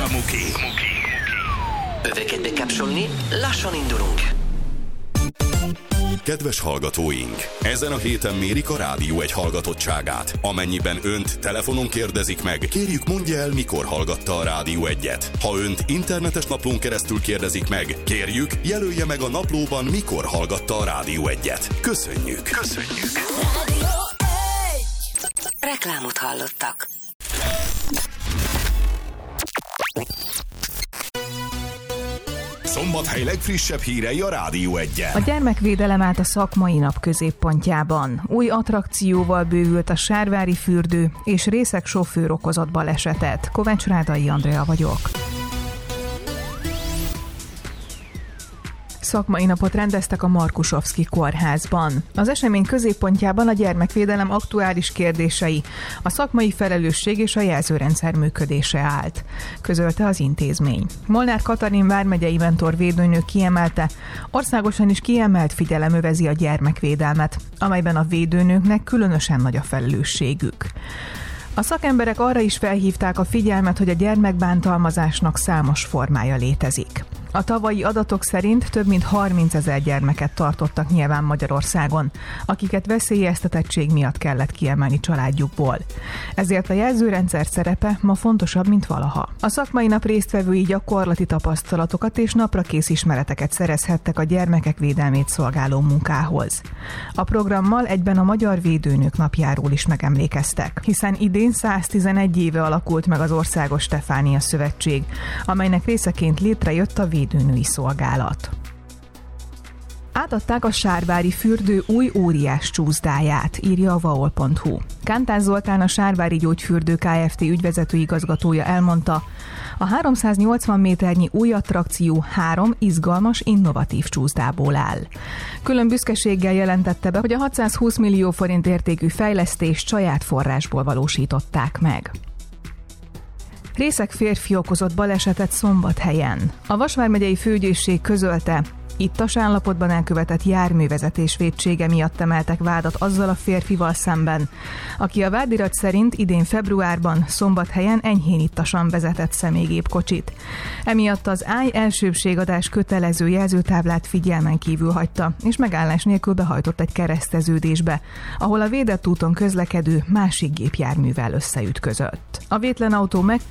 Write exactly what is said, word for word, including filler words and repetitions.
Muki. Öveket bekapcsolni, lassan indulunk. Kedves hallgatóink! Ezen a héten mérik a Rádió egy hallgatottságát. Amennyiben önt telefonon kérdezik meg, kérjük mondja el, mikor hallgatta a Rádió egyet. Ha önt internetes naplón keresztül kérdezik meg, kérjük, jelölje meg a naplóban, mikor hallgatta a Rádió egyet. Köszönjük! Köszönjük! Rádió egy! Reklámot hallottak. Szombathely legfrissebb hírei a Rádió egyen. A gyermekvédelem állt a szakmai nap középpontjában. Új attrakcióval bővült a Sárvári fürdő, és részeg sofőr okozott balesetet. Kovács Rádai Andrea vagyok. Szakmai napot rendeztek a Markusovszky kórházban. Az esemény középpontjában a gyermekvédelem aktuális kérdései, a szakmai felelősség és a jelzőrendszer működése állt, közölte az intézmény. Molnár Katalin vármegyei mentorvédőnő kiemelte, országosan is kiemelt figyelem övezi a gyermekvédelmet, amelyben a védőnőknek különösen nagy a felelősségük. A szakemberek arra is felhívták a figyelmet, hogy a gyermekbántalmazásnak számos formája létezik. A tavalyi adatok szerint több mint harmincezer gyermeket tartottak nyilván Magyarországon, akiket veszélyeztetettség miatt kellett kiemelni családjukból. Ezért a jelzőrendszer szerepe ma fontosabb, mint valaha. A szakmai nap résztvevői gyakorlati tapasztalatokat és naprakész ismereteket szerezhettek a gyermekek védelmét szolgáló munkához. A programmal egyben a Magyar Védőnők napjáról is megemlékeztek, hiszen idén száztizenegy éve alakult meg az Országos Stefánia Szövetség, amelynek részeként létrejött a Védőnői Szolgálat. Átadták a Sárvári fürdő új óriás csúszdáját, írja a vaol pont hu. Kántár Zoltán, a Sárvári Gyógyfürdő Kft. Ügyvezető igazgatója elmondta, a háromszáznyolcvan méternyi új attrakció három izgalmas, innovatív csúszdából áll. Külön büszkeséggel jelentette be, hogy a hatszázhúsz millió forint értékű fejlesztést saját forrásból valósították meg. Részeg férfi okozott balesetet Szombathelyen. A Vas vármegyei főügyészség közölte, ittas állapotban elkövetett járművezetés vétsége miatt emeltek vádat azzal a férfival szemben, aki a vádirat szerint idén februárban Szombathelyen enyhén ittasan vezetett személygépkocsit. Emiatt az állj elsőbbségadás kötelező jelzőtáblát figyelmen kívül hagyta, és megállás nélkül behajtott egy kereszteződésbe, ahol a védett úton közlekedő másik gépjárművel összeütközött. A vétlen autó meg